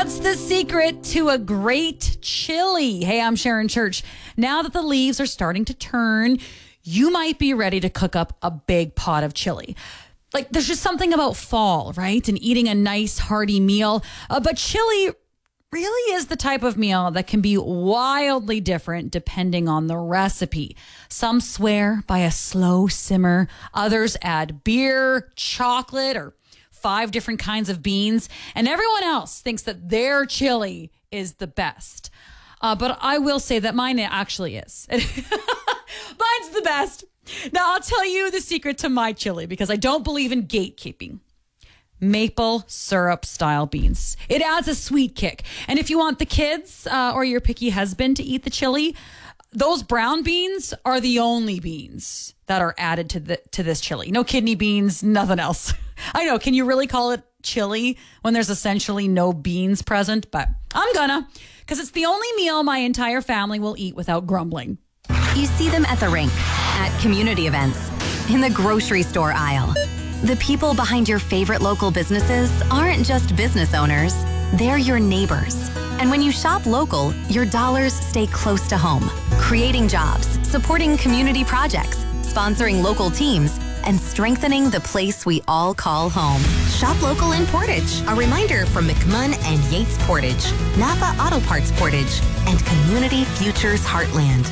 What's the secret to a great chili? Hey, I'm Sharon Church. Now that the leaves are starting to turn, you might be ready to cook up a big pot of chili. Like, there's just something about fall, right? And eating a nice hearty meal. But chili really is the type of meal that can be wildly different depending on the recipe. Some swear by a slow simmer. Others add beer, chocolate, or 5 different kinds of beans. And everyone else thinks that their chili is the best. But I will say that mine actually is. Mine's the best. Now, I'll tell you the secret to my chili because I don't believe in gatekeeping. Maple syrup style beans. It adds a sweet kick. And if you want the kids or your picky husband to eat the chili, those brown beans are the only beans that are added to this chili. No kidney beans, nothing else. I know, can you really call it chili when there's essentially no beans present? But I'm gonna, because it's the only meal my entire family will eat without grumbling. You see them at the rink, at community events, in the grocery store aisle. The people behind your favorite local businesses aren't just business owners, they're your neighbors. And when you shop local, your dollars stay close to home, creating jobs, supporting community projects, sponsoring local teams, and strengthening the place we all call home. Shop local in Portage. A reminder from McMunn and Yates Portage, Napa Auto Parts Portage, and Community Futures Heartland.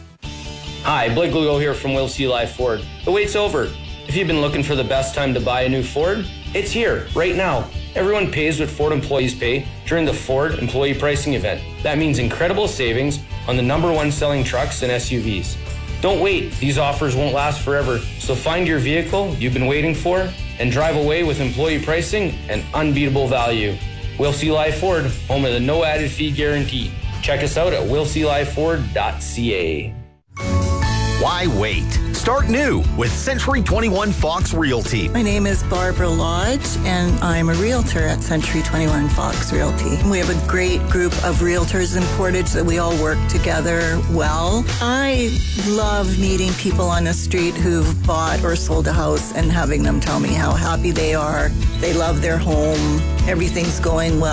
Hi, Blake Lugo here from Will C. Live Ford. The wait's over. If you've been looking for the best time to buy a new Ford, it's here, right now. Everyone pays what Ford employees pay during the Ford Employee Pricing Event. That means incredible savings on the #1 selling trucks and SUVs. Don't wait. These offers won't last forever. So find your vehicle you've been waiting for and drive away with employee pricing and unbeatable value. Will C. Live Ford, home of the no added fee guarantee. Check us out at willcliveford.ca. Why wait? Start new with Century 21 Fox Realty. My name is Barbara Lodge, and I'm a realtor at Century 21 Fox Realty. We have a great group of realtors in Portage that we all work together well. I love meeting people on the street who've bought or sold a house and having them tell me how happy they are. They love their home. Everything's going well.